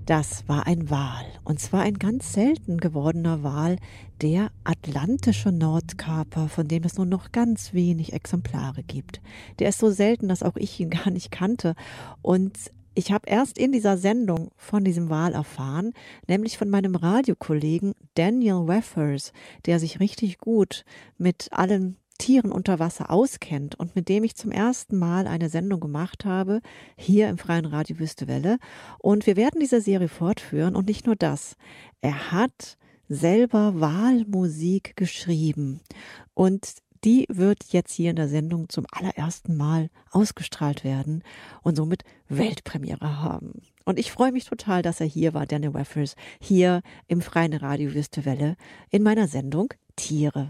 Das war ein Wal, und zwar ein ganz selten gewordener Wal, der atlantische Nordkaper, von dem es nur noch ganz wenig Exemplare gibt. Der ist so selten, dass auch ich ihn gar nicht kannte. Und ich habe erst in dieser Sendung von diesem Wal erfahren, nämlich von meinem Radiokollegen Daniel Weffers, der sich richtig gut mit allen Tieren unter Wasser auskennt und mit dem ich zum ersten Mal eine Sendung gemacht habe, hier im Freien Radio Wüstewelle. Und wir werden diese Serie fortführen und nicht nur das. Er hat selber Walmusik geschrieben und die wird jetzt hier in der Sendung zum allerersten Mal ausgestrahlt werden und somit Weltpremiere haben. Und ich freue mich total, dass er hier war, Daniel Weffers, hier im Freien Radio Wüstewelle in meiner Sendung Tiere.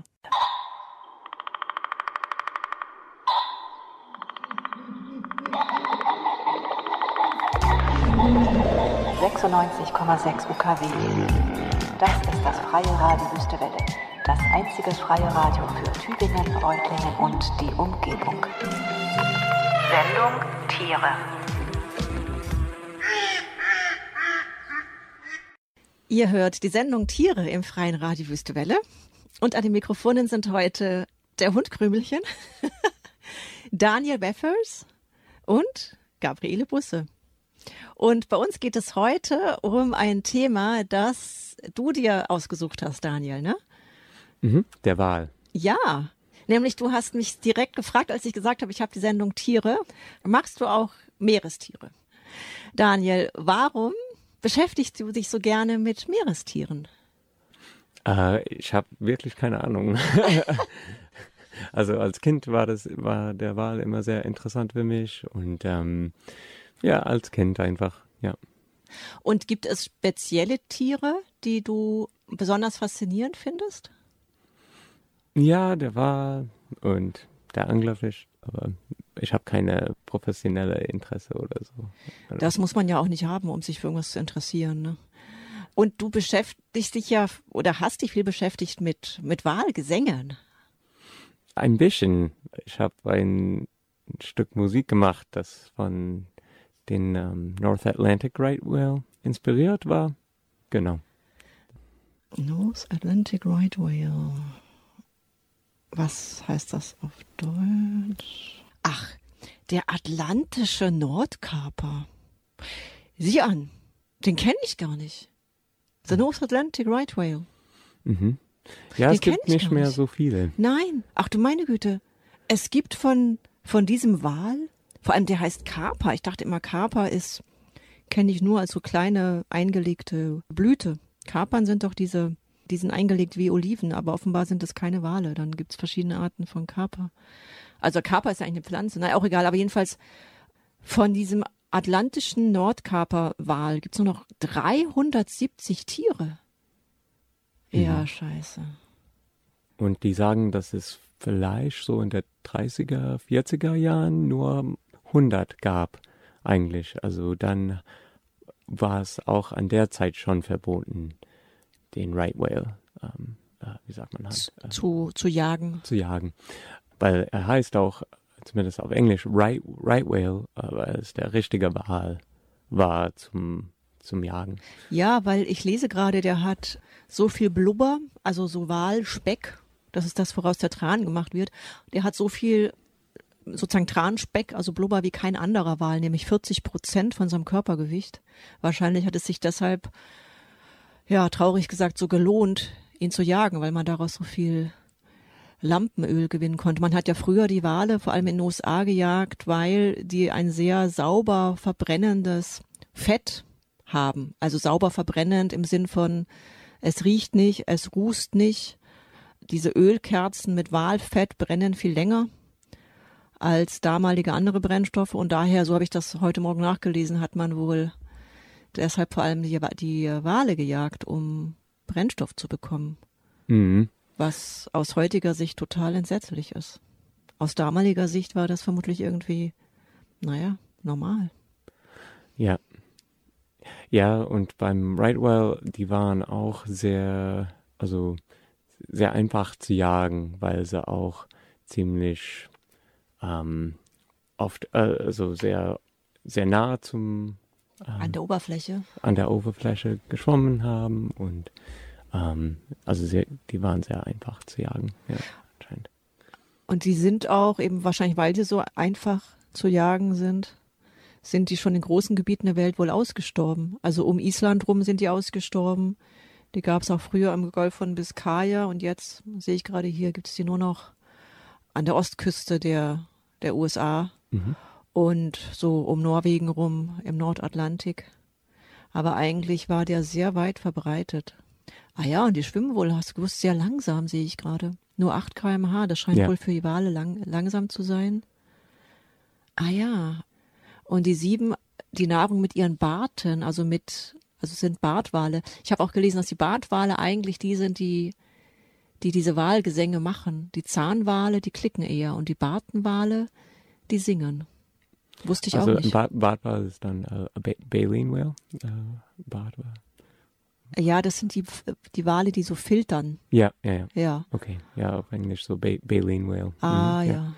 96,6 UKW. Das ist das Freie Radio Wüstewelle, das einzige freie Radio für Tübingen, Reutlingen und die Umgebung. Sendung Tiere. Ihr hört die Sendung Tiere im Freien Radio Wüstewelle und an den Mikrofonen sind heute der Hund Krümelchen, Daniel Weffers und Gabriele Busse. Und bei uns geht es heute um ein Thema, das du dir ausgesucht hast, Daniel, ne? Der Wal. Ja, nämlich du hast mich direkt gefragt, als ich gesagt habe, ich habe die Sendung Tiere. Magst du auch Meerestiere? Daniel, warum beschäftigst du dich so gerne mit Meerestieren? Ich habe wirklich keine Ahnung. Also als Kind war der Wal immer sehr interessant für mich und ja, als Kind einfach, ja. Und gibt es spezielle Tiere, die du besonders faszinierend findest? Ja, der Wal und der Anglerfisch, aber ich habe keine professionelle Interesse oder so. Das muss man ja auch nicht haben, um sich für irgendwas zu interessieren, ne? Und du beschäftigst dich ja oder hast dich viel beschäftigt mit Walgesängen. Ein bisschen. Ich habe ein Stück Musik gemacht, das von den North Atlantic Right Whale inspiriert war. Genau. North Atlantic Right Whale. Was heißt das auf Deutsch? Ach, der atlantische Nordkaper. Sieh an, den kenne ich gar nicht. The North Atlantic Right Whale. Mhm. Ja, es gibt nicht mehr so viele. Nein, ach du meine Güte. Es gibt von diesem Wal, vor allem der heißt Kaper. Ich dachte immer, Kaper kenne ich nur als so kleine eingelegte Blüte. Kapern sind doch die sind eingelegt wie Oliven, aber offenbar sind es keine Wale. Dann gibt es verschiedene Arten von Kaper. Also Kaper ist ja eigentlich eine Pflanze, naja, auch egal, aber jedenfalls von diesem atlantischen Nordkaperwal gibt es nur noch 370 Tiere. Ja, scheiße. Und die sagen, dass es vielleicht so in der 30er, 40er Jahren nur 100 gab eigentlich. Also dann war es auch an der Zeit schon verboten, den Right Whale, wie sagt man halt? Zu jagen. Zu jagen. Weil er heißt auch, zumindest auf Englisch, Right Whale, aber es der richtige Wal war zum Jagen. Ja, weil ich lese gerade, der hat so viel Blubber, also so Walspeck, das ist das, woraus der Tran gemacht wird. Der hat so viel sozusagen Transpeck, also Blubber wie kein anderer Wal, nämlich 40% von seinem Körpergewicht. Wahrscheinlich hat es sich deshalb, ja, traurig gesagt, so gelohnt, ihn zu jagen, weil man daraus so viel Lampenöl gewinnen konnte. Man hat ja früher die Wale vor allem in den USA gejagt, weil die ein sehr sauber verbrennendes Fett haben. Also sauber verbrennend im Sinn von, es riecht nicht, es rußt nicht. Diese Ölkerzen mit Walfett brennen viel länger als damalige andere Brennstoffe und daher, so habe ich das heute Morgen nachgelesen, hat man wohl deshalb vor allem die Wale gejagt, um Brennstoff zu bekommen. Mhm. Was aus heutiger Sicht total entsetzlich ist. Aus damaliger Sicht war das vermutlich irgendwie, naja, normal. Ja. Ja, und beim Right Whale, die waren auch sehr einfach zu jagen, weil sie auch ziemlich oft, sehr, sehr nah zum an der Oberfläche geschwommen haben und also die waren sehr einfach zu jagen, ja, anscheinend. Und die sind auch eben wahrscheinlich, weil die so einfach zu jagen sind die schon in großen Gebieten der Welt wohl ausgestorben. Also um Island rum sind die ausgestorben. Die gab es auch früher im Golf von Biskaya und jetzt sehe ich gerade hier, gibt es die nur noch an der Ostküste der USA und so um Norwegen rum im Nordatlantik. Aber eigentlich war der sehr weit verbreitet. Ah ja, und die schwimmen wohl, hast du gewusst, sehr langsam, sehe ich gerade. Nur 8 km/h, das scheint wohl für die Wale langsam zu sein. Ah ja, und die sieben, die Nahrung mit ihren Barten, also sind Bartwale. Ich habe auch gelesen, dass die Bartwale eigentlich die sind, die diese Walgesänge machen. Die Zahnwale, die klicken eher und die Bartenwale, die singen. Wusste ich auch nicht. Also ein Bartwal ist dann Baleen Whale? Bartwal. Ja, das sind die Wale, die so filtern. Ja. Okay, ja, auf Englisch so Baleen Whale. Ah, ja.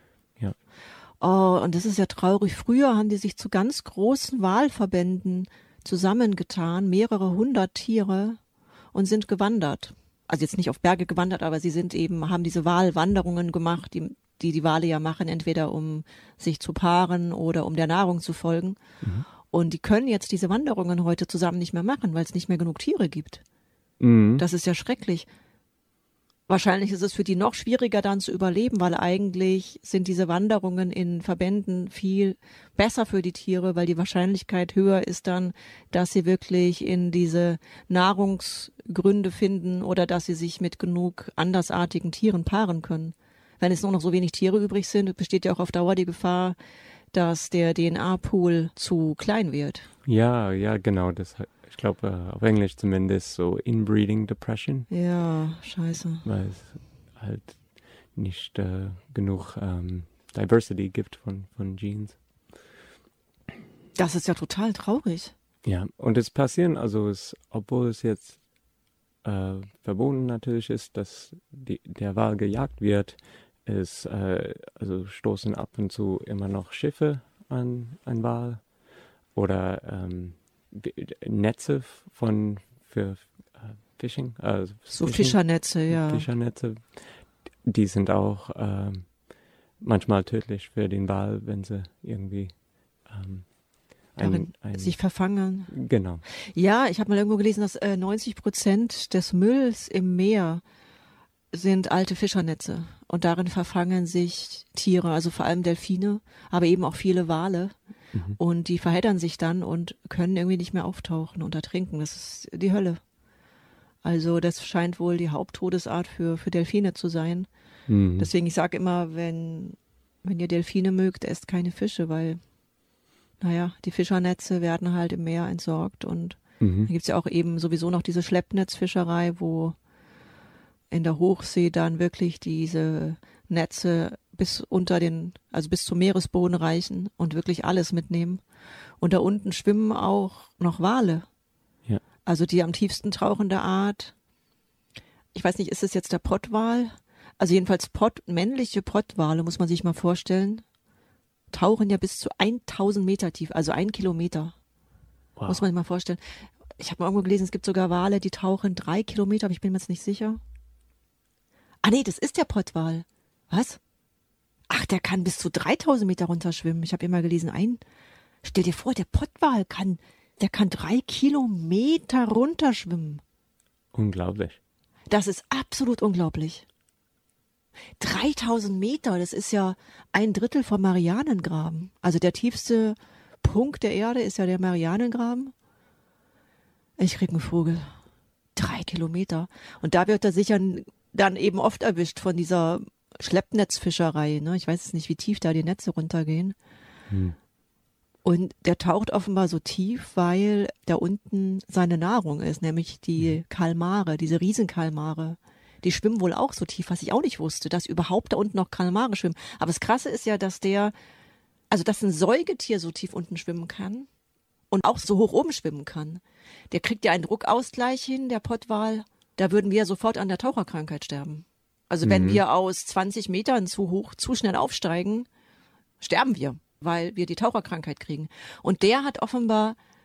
Oh, und das ist ja traurig. Früher haben die sich zu ganz großen Walverbänden zusammengetan, mehrere 100 Tiere, und sind gewandert. Also jetzt nicht auf Berge gewandert, aber sie haben diese Walwanderungen gemacht, die Wale ja machen, entweder um sich zu paaren oder um der Nahrung zu folgen. Und die können jetzt diese Wanderungen heute zusammen nicht mehr machen, weil es nicht mehr genug Tiere gibt. Das ist ja schrecklich. Wahrscheinlich ist es für die noch schwieriger dann zu überleben, weil eigentlich sind diese Wanderungen in Verbänden viel besser für die Tiere, weil die Wahrscheinlichkeit höher ist dann, dass sie wirklich in diese Nahrungsgründe finden oder dass sie sich mit genug andersartigen Tieren paaren können. Wenn es nur noch so wenig Tiere übrig sind, besteht ja auch auf Dauer die Gefahr, dass der DNA-Pool zu klein wird. Ja, genau, ich glaube, auf Englisch zumindest so Inbreeding Depression. Ja, scheiße. Weil es halt nicht genug Diversity gibt von Genes. Das ist ja total traurig. Ja, und es passieren, also obwohl es jetzt verboten natürlich ist, dass der Wal gejagt wird, also stoßen ab und zu immer noch Schiffe an ein Wal oder Netze für Fishing. So Fischernetze, ja. Fischernetze, die sind auch manchmal tödlich für den Wal, wenn sie irgendwie sich verfangen. Genau. Ja, ich habe mal irgendwo gelesen, dass 90% des Mülls im Meer sind alte Fischernetze und darin verfangen sich Tiere, also vor allem Delfine, aber eben auch viele Wale. Und die verheddern sich dann und können irgendwie nicht mehr auftauchen und ertrinken. Das ist die Hölle. Also das scheint wohl die Haupttodesart für Delfine zu sein. Deswegen, ich sage immer, wenn ihr Delfine mögt, esst keine Fische, weil, die Fischernetze werden halt im Meer entsorgt. Und dann gibt es ja auch eben sowieso noch diese Schleppnetzfischerei, wo in der Hochsee dann wirklich diese Netze bis zum Meeresboden reichen und wirklich alles mitnehmen. Und da unten schwimmen auch noch Wale. Ja. Also die am tiefsten tauchende Art. Ich weiß nicht, ist es jetzt der Pottwal? Also jedenfalls männliche Pottwale, muss man sich mal vorstellen, tauchen ja bis zu 1000 Meter tief, also 1 Kilometer. Wow. Muss man sich mal vorstellen. Ich habe mal irgendwo gelesen, es gibt sogar Wale, die tauchen 3 Kilometer, aber ich bin mir jetzt nicht sicher. Ah nee, das ist der Pottwal. Was? Ach, der kann bis zu 3000 Meter runterschwimmen. Ich habe immer gelesen, stell dir vor, der Pottwal kann 3 Kilometer runterschwimmen. Unglaublich. Das ist absolut unglaublich. 3000 Meter, das ist ja 1/3 vom Marianengraben. Also der tiefste Punkt der Erde ist ja der Marianengraben. Ich krieg einen Vogel. 3 Kilometer. Und da wird er sicher dann eben oft erwischt von dieser Schleppnetzfischerei. Ne? Ich weiß jetzt nicht, wie tief da die Netze runtergehen. Und der taucht offenbar so tief, weil da unten seine Nahrung ist, nämlich die Kalmare, diese Riesenkalmare. Die schwimmen wohl auch so tief, was ich auch nicht wusste, dass überhaupt da unten noch Kalmare schwimmen. Aber das Krasse ist ja, dass dass ein Säugetier so tief unten schwimmen kann und auch so hoch oben schwimmen kann. Der kriegt ja einen Druckausgleich hin, der Pottwal. Da würden wir sofort an der Taucherkrankheit sterben. Also wenn wir aus 20 Metern zu schnell aufsteigen, sterben wir, weil wir die Taucherkrankheit kriegen. Und der hat offenbar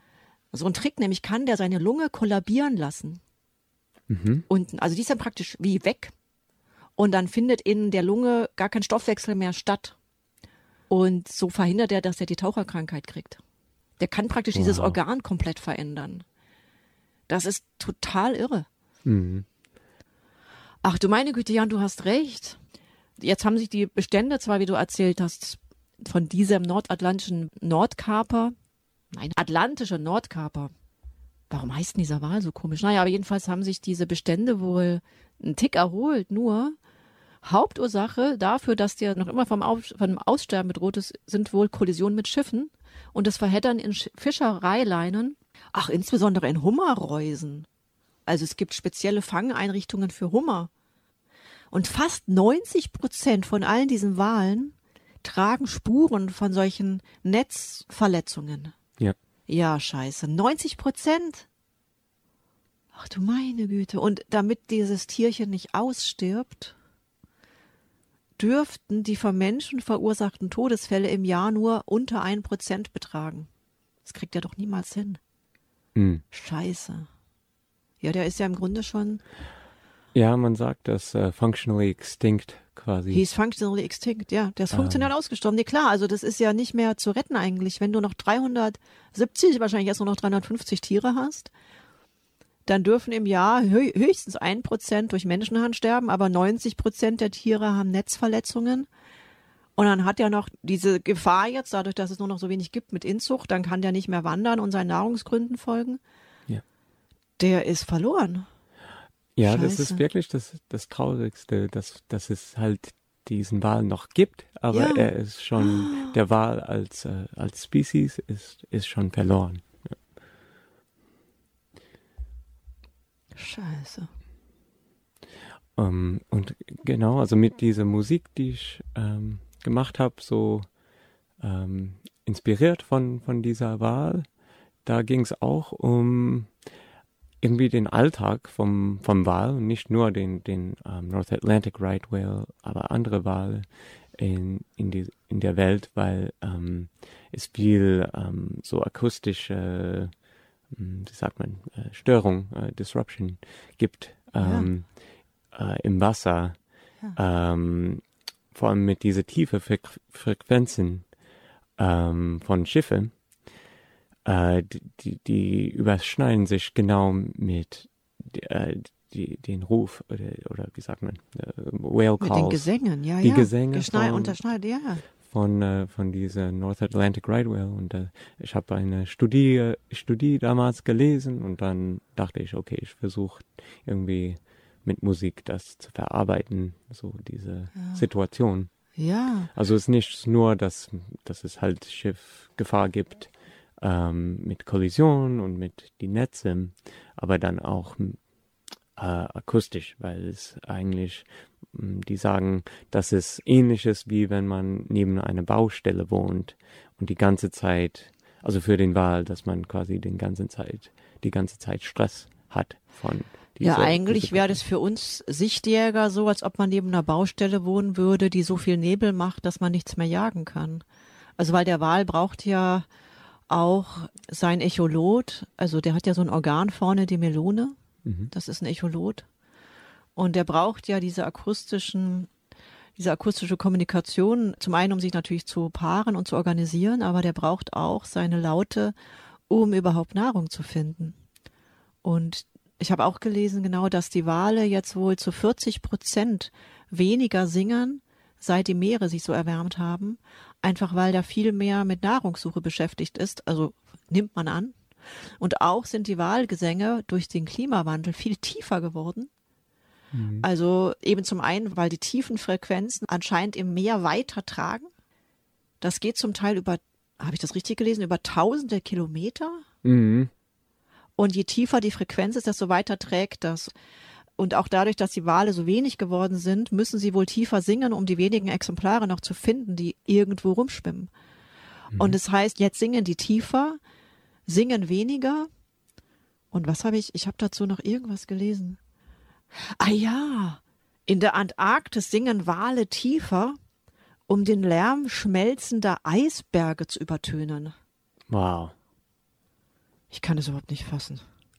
So ein Trick, nämlich kann der seine Lunge kollabieren lassen. Unten. Also die ist dann praktisch wie weg. Und dann findet in der Lunge gar kein Stoffwechsel mehr statt. Und so verhindert er, dass er die Taucherkrankheit kriegt. Der kann praktisch dieses Organ komplett verändern. Das ist total irre. Ach du meine Güte, Jan, du hast recht. Jetzt haben sich die Bestände zwar, wie du erzählt hast, von diesem nordatlantischen Nordkaper, atlantischer Nordkaper. Warum heißt denn dieser Wal so komisch? Naja, aber jedenfalls haben sich diese Bestände wohl einen Tick erholt. Nur Hauptursache dafür, dass der noch immer vom Aussterben bedroht ist, sind wohl Kollisionen mit Schiffen und das Verheddern in Fischereileinen. Ach, insbesondere in Hummerreusen. Also es gibt spezielle Fangeinrichtungen für Hummer. Und fast 90% von allen diesen Walen tragen Spuren von solchen Netzverletzungen. Ja. Ja, scheiße. 90%? Ach du meine Güte. Und damit dieses Tierchen nicht ausstirbt, dürften die von Menschen verursachten Todesfälle im Jahr nur unter 1% betragen. Das kriegt er doch niemals hin. Scheiße. Ja, der ist ja im Grunde schon... Ja, man sagt das functionally extinct quasi. He's functionally extinct, ja. Der ist funktional ausgestorben. Nee, klar, also das ist ja nicht mehr zu retten eigentlich. Wenn du noch 370, wahrscheinlich erst nur noch 350 Tiere hast, dann dürfen im Jahr höchstens 1% durch Menschenhand sterben, aber 90% der Tiere haben Netzverletzungen. Und dann hat er noch diese Gefahr jetzt, dadurch, dass es nur noch so wenig gibt mit Inzucht, dann kann der nicht mehr wandern und seinen Nahrungsgründen folgen. Ja. Der ist verloren. Ja, Scheiße. Das ist wirklich das Traurigste, dass es halt diesen Wal noch gibt, aber er ist schon, der Wal als Species ist schon verloren. Ja. Scheiße. Und genau, also mit dieser Musik, die ich gemacht habe, so inspiriert von dieser Wal, da ging es auch um irgendwie den Alltag vom Wal und nicht nur den North Atlantic Right Whale, aber andere Wale in der Welt, weil es viel so akustische, wie sagt man, Störung, Disruption gibt im Wasser, vor allem mit diese tiefe Frequenzen von Schiffen. Die überschneiden sich genau mit den Ruf oder wie sagt man, Whale Calls. Mit den Gesängen, ja. Die Gesänge unterschneidet, ja. Von dieser North Atlantic Right Whale. Und ich habe eine Studie damals gelesen und dann dachte ich, okay, ich versuche irgendwie mit Musik das zu verarbeiten, so diese Situation. Ja. Also es ist nicht nur, dass es halt Schiffgefahr gibt, mit Kollision und mit die Netze, aber dann auch akustisch, weil es eigentlich, die sagen, dass es ähnlich ist, wie wenn man neben einer Baustelle wohnt und die ganze Zeit, also für den Wal, dass man quasi die ganze Zeit Stress hat von Ja, eigentlich wäre das für uns Sichtjäger so, als ob man neben einer Baustelle wohnen würde, die so viel Nebel macht, dass man nichts mehr jagen kann. Also weil der Wal braucht ja auch sein Echolot, also der hat ja so ein Organ vorne, die Melone, das ist ein Echolot. Und der braucht ja diese akustische Kommunikation, zum einen, um sich natürlich zu paaren und zu organisieren, aber der braucht auch seine Laute, um überhaupt Nahrung zu finden. Und ich habe auch gelesen, genau, dass die Wale jetzt wohl zu 40% weniger singen, seit die Meere sich so erwärmt haben, einfach weil da viel mehr mit Nahrungssuche beschäftigt ist, also nimmt man an. Und auch sind die Walgesänge durch den Klimawandel viel tiefer geworden. Also eben zum einen, weil die tiefen Frequenzen anscheinend im Meer weiter tragen. Das geht zum Teil über, habe ich das richtig gelesen, über tausende Kilometer. Und je tiefer die Frequenz ist, desto weiter trägt das. Und auch dadurch, dass die Wale so wenig geworden sind, müssen sie wohl tiefer singen, um die wenigen Exemplare noch zu finden, die irgendwo rumschwimmen. Und das heißt, jetzt singen die tiefer, singen weniger. Und was habe ich habe dazu noch irgendwas gelesen. Ah ja, in der Antarktis singen Wale tiefer, um den Lärm schmelzender Eisberge zu übertönen. Wow. Ich kann es überhaupt nicht fassen.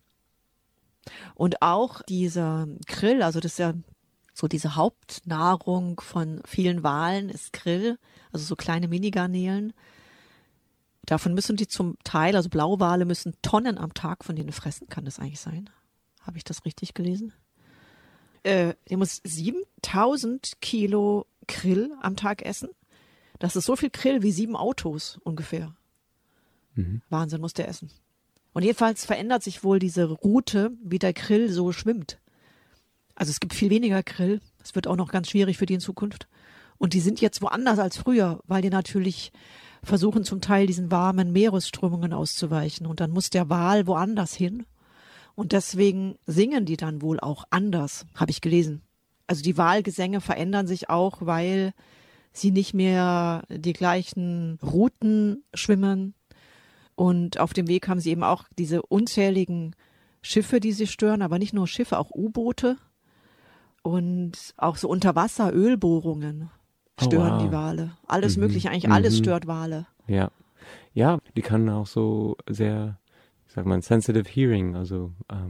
Und auch dieser Krill, also das ist ja so diese Hauptnahrung von vielen Walen ist Krill, also so kleine Minigarnelen. Davon müssen die zum Teil, also Blauwale müssen Tonnen am Tag von denen fressen. Kann das eigentlich sein? Habe ich das richtig gelesen? Der muss 7000 Kilo Krill am Tag essen. Das ist so viel Krill wie 7 Autos ungefähr. Wahnsinn, muss der essen. Und jedenfalls verändert sich wohl diese Route, wie der Krill so schwimmt. Also es gibt viel weniger Krill. Es wird auch noch ganz schwierig für die in Zukunft. Und die sind jetzt woanders als früher, weil die natürlich versuchen zum Teil diesen warmen Meeresströmungen auszuweichen. Und dann muss der Wal woanders hin. Und deswegen singen die dann wohl auch anders, habe ich gelesen. Also die Walgesänge verändern sich auch, weil sie nicht mehr die gleichen Routen schwimmen. Und auf dem Weg haben sie eben auch diese unzähligen Schiffe, die sie stören, aber nicht nur Schiffe, auch U-Boote und auch so Unterwasser-Ölbohrungen stören die Wale. Alles Mögliche, eigentlich alles stört Wale. Ja. Ja, die kann auch so sehr, ich sag mal, sensitive hearing, also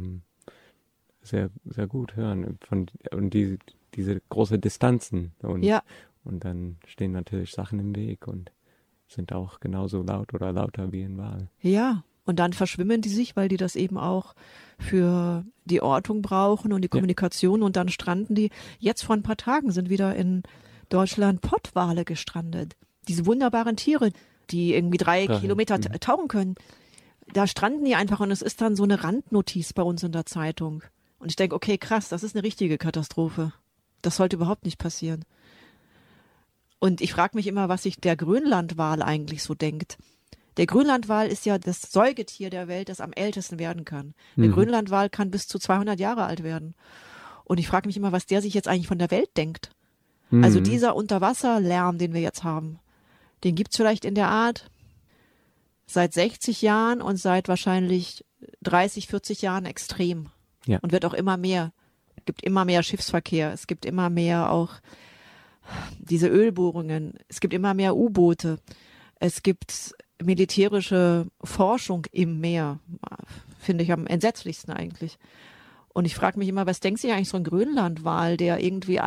sehr, sehr gut hören und diese große Distanzen und dann stehen natürlich Sachen im Weg und sind auch genauso laut oder lauter wie ein Wal. Ja, und dann verschwimmen die sich, weil die das eben auch für die Ortung brauchen und die Kommunikation und dann stranden die. Jetzt vor ein paar Tagen sind wieder in Deutschland Pottwale gestrandet. Diese wunderbaren Tiere, die irgendwie 3 Kilometer tauchen können. Da stranden die einfach und es ist dann so eine Randnotiz bei uns in der Zeitung. Und ich denke, okay, krass, das ist eine richtige Katastrophe. Das sollte überhaupt nicht passieren. Und ich frage mich immer, was sich der Grönlandwal eigentlich so denkt. Der Grönlandwal ist ja das Säugetier der Welt, das am ältesten werden kann. Der Grönlandwal kann bis zu 200 Jahre alt werden. Und ich frage mich immer, was der sich jetzt eigentlich von der Welt denkt. Also dieser Unterwasserlärm, den wir jetzt haben, den gibt's vielleicht in der Art seit 60 Jahren und seit wahrscheinlich 30, 40 Jahren extrem. Ja. Und wird auch immer mehr. Es gibt immer mehr Schiffsverkehr. Es gibt immer mehr auch diese Ölbohrungen. Es gibt immer mehr U-Boote. Es gibt militärische Forschung im Meer. Finde ich am entsetzlichsten eigentlich. Und ich frage mich immer, was denkt sich eigentlich so ein Grönlandwal, der irgendwie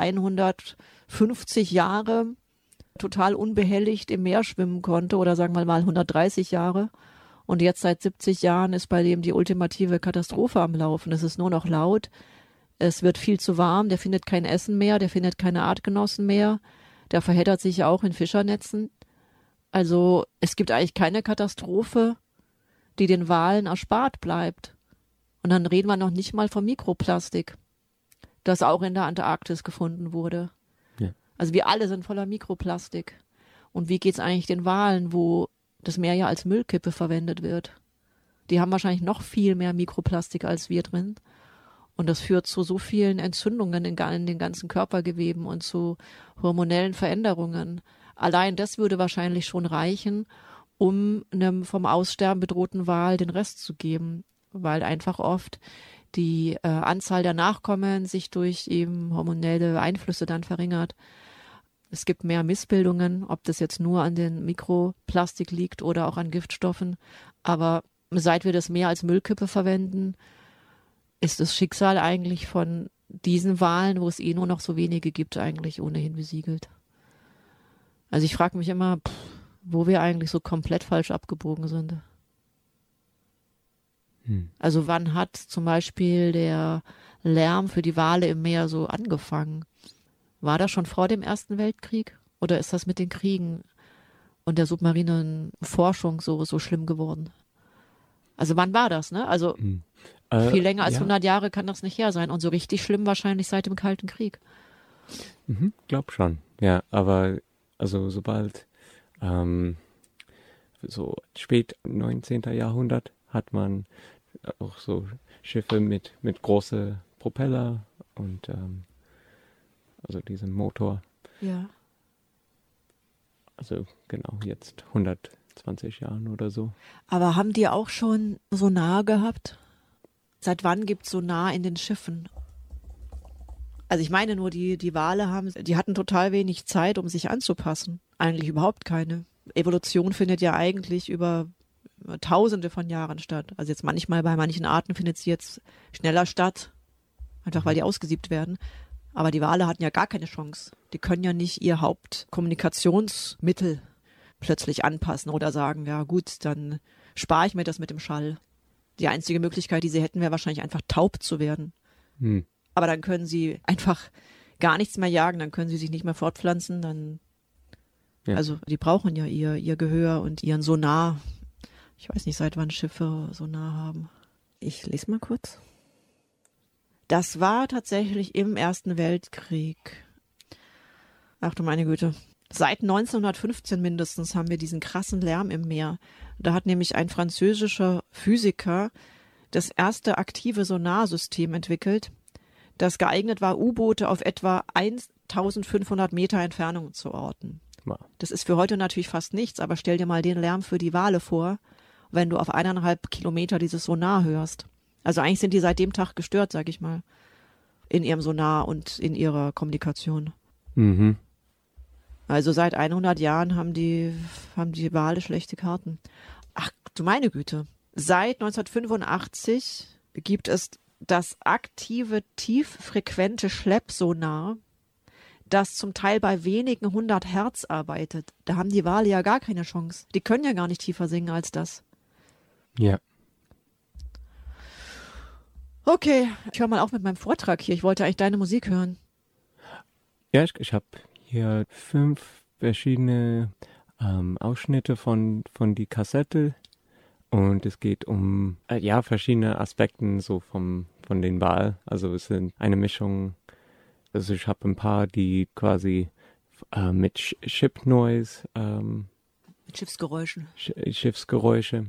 150 Jahre total unbehelligt im Meer schwimmen konnte oder sagen wir mal 130 Jahre und jetzt seit 70 Jahren ist bei dem die ultimative Katastrophe am Laufen. Es ist nur noch laut, es wird viel zu warm, der findet kein Essen mehr, der findet keine Artgenossen mehr, der verheddert sich auch in Fischernetzen. Also es gibt eigentlich keine Katastrophe, die den Walen erspart bleibt. Und dann reden wir noch nicht mal vom Mikroplastik, das auch in der Antarktis gefunden wurde. Ja. Also wir alle sind voller Mikroplastik. Und wie geht's eigentlich den Walen, wo das Meer ja als Müllkippe verwendet wird? Die haben wahrscheinlich noch viel mehr Mikroplastik als wir drin. Und das führt zu so vielen Entzündungen in den ganzen Körpergeweben und zu hormonellen Veränderungen. Allein das würde wahrscheinlich schon reichen, um einem vom Aussterben bedrohten Wal den Rest zu geben, weil einfach oft die Anzahl der Nachkommen sich durch eben hormonelle Einflüsse dann verringert. Es gibt mehr Missbildungen, ob das jetzt nur an den Mikroplastik liegt oder auch an Giftstoffen. Aber seit wir das Meer als Müllkippe verwenden, ist das Schicksal eigentlich von diesen Walen, wo es nur noch so wenige gibt, eigentlich ohnehin besiegelt. Also ich frage mich immer, wo wir eigentlich so komplett falsch abgebogen sind. Also wann hat zum Beispiel der Lärm für die Wale im Meer so angefangen? War das schon vor dem Ersten Weltkrieg? Oder ist das mit den Kriegen und der submarinen Forschung so schlimm geworden? Also wann war das, ne? Also viel länger als 100 Jahre kann das nicht her sein. Und so richtig schlimm wahrscheinlich seit dem Kalten Krieg. Glaub schon, ja. Aber also sobald so spät 19. Jahrhundert hat man auch so Schiffe mit große Propeller und also diesem Motor. Ja. Also genau, jetzt 120 Jahren oder so. Aber haben die auch schon Sonar gehabt? Seit wann gibt es Sonar in den Schiffen? Also ich meine nur, die Wale hatten total wenig Zeit, um sich anzupassen. Eigentlich überhaupt keine. Evolution findet ja eigentlich über Tausende von Jahren statt. Also jetzt manchmal bei manchen Arten findet sie jetzt schneller statt, einfach weil die ausgesiebt werden. Aber die Wale hatten ja gar keine Chance. Die können ja nicht ihr Hauptkommunikationsmittel plötzlich anpassen oder sagen, ja gut, dann spare ich mir das mit dem Schall. Die einzige Möglichkeit, die sie hätten, wäre wahrscheinlich einfach taub zu werden. Aber dann können sie einfach gar nichts mehr jagen, dann können sie sich nicht mehr fortpflanzen, dann also die brauchen ja ihr Gehör und ihren Sonar. Ich weiß nicht, seit wann Schiffe Sonar haben. Ich lese mal kurz. Das war tatsächlich im Ersten Weltkrieg. Ach du meine Güte. Seit 1915 mindestens haben wir diesen krassen Lärm im Meer. Da hat nämlich ein französischer Physiker das erste aktive Sonarsystem entwickelt, das geeignet war, U-Boote auf etwa 1500 Meter Entfernung zu orten. Wow. Das ist für heute natürlich fast nichts, aber stell dir mal den Lärm für die Wale vor, wenn du auf 1,5 Kilometer dieses Sonar hörst. Also eigentlich sind die seit dem Tag gestört, sag ich mal, in ihrem Sonar und in ihrer Kommunikation. Mhm. Also seit 100 Jahren haben die Wale schlechte Karten. Ach du meine Güte. Seit 1985 gibt es das aktive tieffrequente Schleppsonar, das zum Teil bei wenigen 100 Hertz arbeitet. Da haben die Wale ja gar keine Chance. Die können ja gar nicht tiefer singen als das. Ja. Okay, ich höre mal auf mit meinem Vortrag hier. Ich wollte eigentlich deine Musik hören. Ja, ich habe hier 5 verschiedene Ausschnitte von die Kassette und es geht um verschiedene Aspekte so von den Wal. Also es sind eine Mischung. Also ich habe ein paar, die quasi mit Ship Noise, Mit Schiffsgeräuschen. Schiffsgeräusche,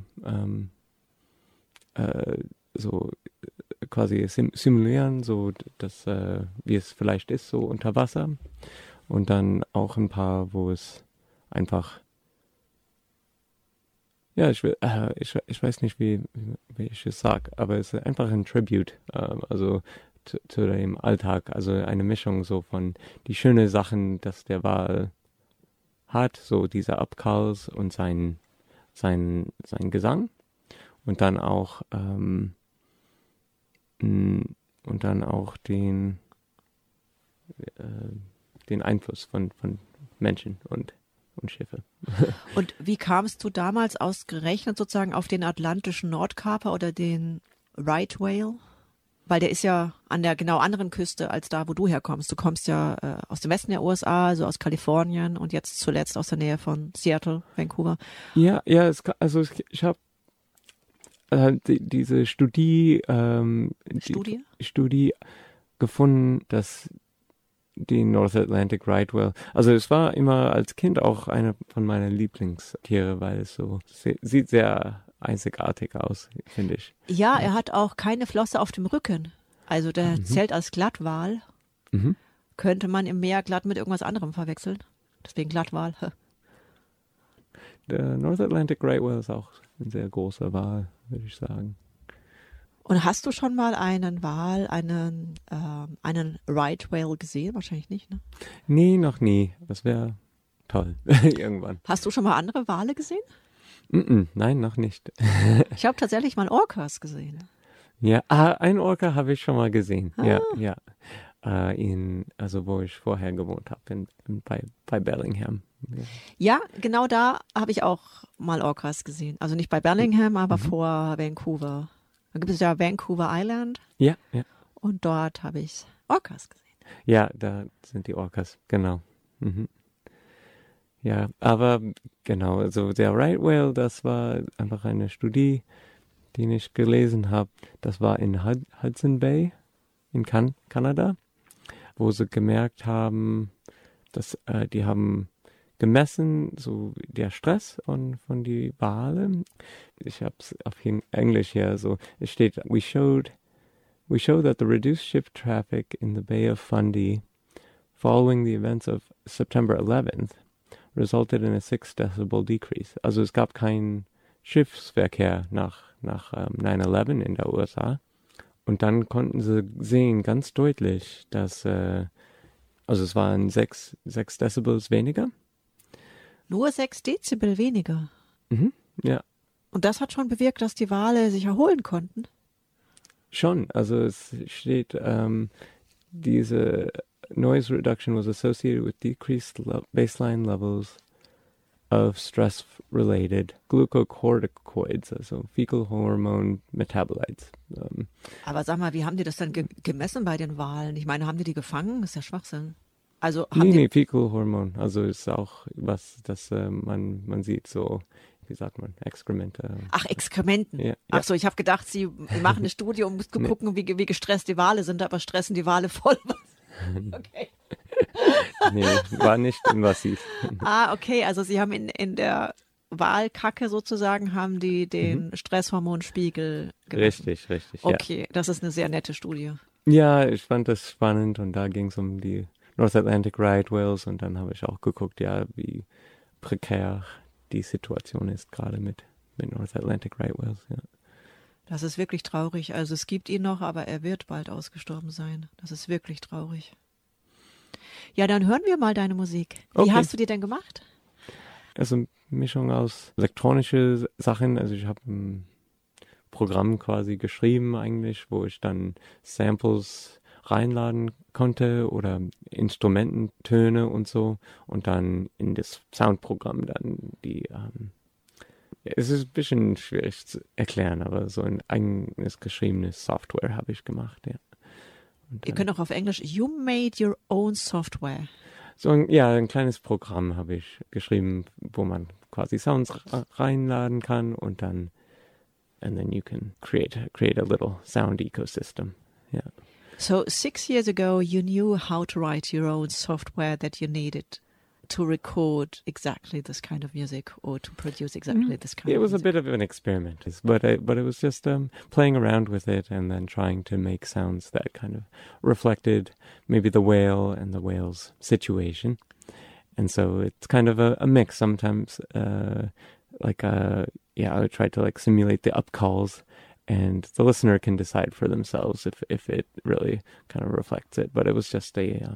so quasi simulieren, so dass wie es vielleicht ist, so unter Wasser. Und dann auch ein paar, wo es einfach ich weiß nicht, wie ich es sage, aber es ist einfach ein Tribute, also zu dem Alltag, also eine Mischung so von die schönen Sachen, dass der Wal hat, so diese Abkals und sein Gesang und dann auch den Einfluss von Menschen und Schiffe. Und wie kamst du damals ausgerechnet sozusagen auf den atlantischen Nordkaper oder den Right Whale? Weil der ist ja an der genau anderen Küste als da, wo du herkommst. Du kommst ja aus dem Westen der USA, also aus Kalifornien und jetzt zuletzt aus der Nähe von Seattle, Vancouver. Ja, ich habe diese Studie gefunden, dass die North Atlantic Right Whale, also es war immer als Kind auch eine von meinen Lieblingstiere, weil es so sieht sehr einzigartig aus, finde ich. Ja, er hat auch keine Flosse auf dem Rücken. Also der zählt als Glattwal. Könnte man im Meer glatt mit irgendwas anderem verwechseln. Deswegen Glattwal. Der North Atlantic Right Whale ist auch ein sehr großer Wal, würde ich sagen. Und hast du schon mal einen Wal, einen Right Whale gesehen? Wahrscheinlich nicht, ne? Nee, noch nie. Das wäre toll. Irgendwann. Hast du schon mal andere Wale gesehen? Nein, noch nicht. Ich habe tatsächlich mal Orcas gesehen. Ja, einen Orca habe ich schon mal gesehen. Ja. Also wo ich vorher gewohnt habe, bei Bellingham. Ja, genau da habe ich auch mal Orcas gesehen. Also nicht bei Bellingham, aber vor Vancouver. Da gibt es ja Vancouver Island. Ja. Und dort habe ich Orcas gesehen. Ja, da sind die Orcas, genau. Ja, aber genau, also der Right Whale, das war einfach eine Studie, die ich gelesen habe. Das war in Hudson Bay in Kanada, wo sie gemerkt haben, dass die haben gemessen, so der Stress von die Wale. Ich habe es auf Englisch hier so. Es steht: We showed that the reduced ship traffic in the Bay of Fundy following the events of September 11th resulted in a 6 Decibel decrease. Also es gab keinen Schiffsverkehr nach 9/11 in der USA. Und dann konnten sie sehen ganz deutlich, dass also es waren 6 Decibels weniger. Nur 6 Dezibel weniger. Ja. Und das hat schon bewirkt, dass die Wale sich erholen konnten? Schon, also es steht, diese noise reduction was associated with decreased baseline levels of stress-related glucocorticoids, also fecal hormone metabolites. Aber sag mal, wie haben die das dann gemessen bei den Walen? Ich meine, haben die gefangen? Das ist ja Schwachsinn. Also haben Nee, fecal hormone, also ist auch was, das man sieht so, wie sagt man, Exkremente. Ach, Exkrementen. Ja, Ach so, ich habe gedacht, sie machen eine Studie, um zu gucken, wie gestresst die Wale sind, aber stressen die Wale voll. Okay. Nee, war nicht invasiv. Okay, also sie haben in der Walkacke sozusagen, haben die den Stresshormonspiegel gemessen. Richtig, ja. Okay, das ist eine sehr nette Studie. Ja, ich fand das spannend und da ging es um die North Atlantic Right Whales und dann habe ich auch geguckt, ja, wie prekär die Situation ist gerade mit North Atlantic Right Whales, ja. Das ist wirklich traurig. Also es gibt ihn noch, aber er wird bald ausgestorben sein. Das ist wirklich traurig. Ja, dann hören wir mal deine Musik. Wie Okay. hast du die denn gemacht? Also eine Mischung aus elektronische Sachen, also ich habe ein Programm quasi geschrieben eigentlich, wo ich dann Samples reinladen konnte oder Instrumententöne und so und dann in das Soundprogramm dann die es ist ein bisschen schwierig zu erklären, aber so ein eigenes geschriebenes Software habe ich gemacht, ja. Und Ihr könnt auch auf Englisch, you made your own software. so ein kleines Programm habe ich geschrieben, wo man quasi Sounds reinladen kann und dann and then you can create a little sound ecosystem. Yeah. So 6 years ago, you knew how to write your own software that you needed to record exactly this kind of music or to produce exactly this kind It of was a music. bit of an experiment, but it was just playing around with it and then trying to make sounds that kind of reflected maybe the whale and the whale's situation. And so it's kind of a mix. Sometimes, I would try to like simulate the upcalls, and the listener can decide for themselves if it really kind of reflects it. But it was just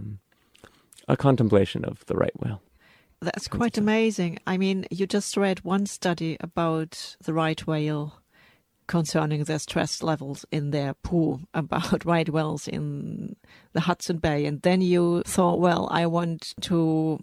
a contemplation of the right whale. That's quite amazing. I mean, you just read one study about the right whale concerning their stress levels in their poo, about right whales in the Hudson Bay. And then you thought, well, I want to...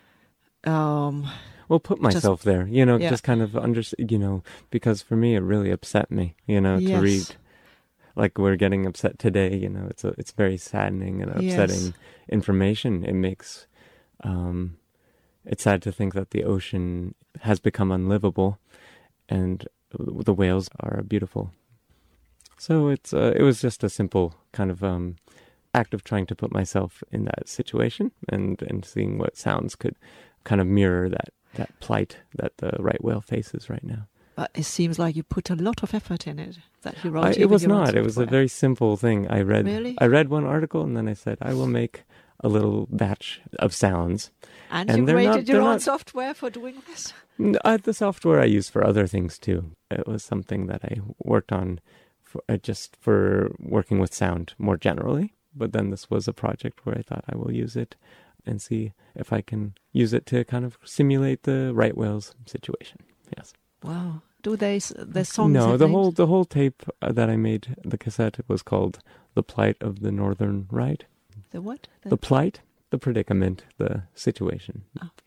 put myself there, yeah. just kind of because for me it really upset me, to Yes. read like we're getting upset today, it's very saddening and upsetting Yes. information. It makes, it's sad to think that the ocean has become unlivable and the whales are beautiful. So it was just a simple kind of act of trying to put myself in that situation and seeing what sounds could kind of mirror that plight that the right whale faces right now. But it seems like you put a lot of effort in it, that you wrote It was even your own not. It was a software. very simple thing. Really? I read one article and then I said, I will make a little batch of sounds. And and you they're created not- your they're own not- software for doing this? The software I use for other things too. It was something that I worked on just for working with sound more generally. But then this was a project where I thought I will use it and see if I can use it to kind of simulate the right whale's situation. Yes. Wow. Do they, the songs No, have the names? whole tape that I made, the cassette, was called "The Plight of the Northern Right." The what? The plight, the predicament, the situation.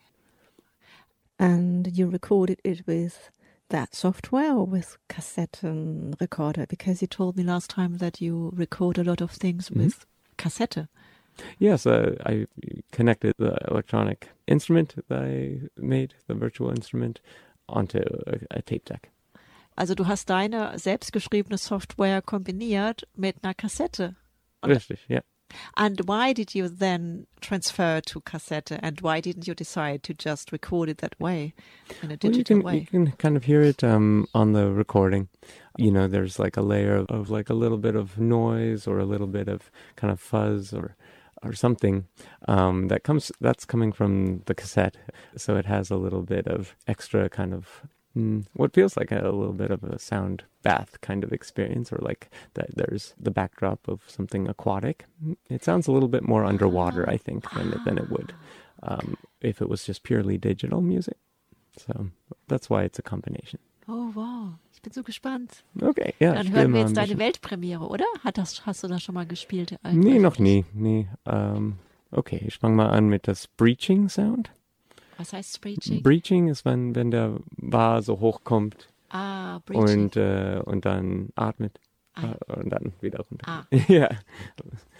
And you recorded it with that software or with cassette and recorder? Because you told me last time that you record a lot of things with cassette. Yes, I connected the electronic instrument that I made, the virtual instrument, onto a tape deck. Also du hast deine selbstgeschriebene Software kombiniert mit einer Kassette. Richtig, yeah. And why did you then transfer to cassette, and why didn't you decide to just record it that way, in a digital You way? can kind of hear it on the recording. There's like a layer of like a little bit of noise or a little bit of kind of fuzz or something that's coming from the cassette. So it has a little bit of extra kind of what feels like a little bit of a sound bath kind of experience, or like that there's the backdrop of something aquatic. It sounds a little bit more underwater, I think, than it would if it was just purely digital music. So that's why it's a combination. Oh, wow. Ich bin so gespannt. Okay, ja. Dann spiel hören wir mal jetzt ein deine bisschen. Weltpremiere, oder? Hast du das schon mal gespielt? Nee, noch nie. Nee. Okay, ich fange mal an mit das Breaching Sound. Was heißt Screeching? Breaching ist, wenn der Bar so hochkommt Breaching. und dann atmet Ah. und dann wieder runter. Ah. Ja.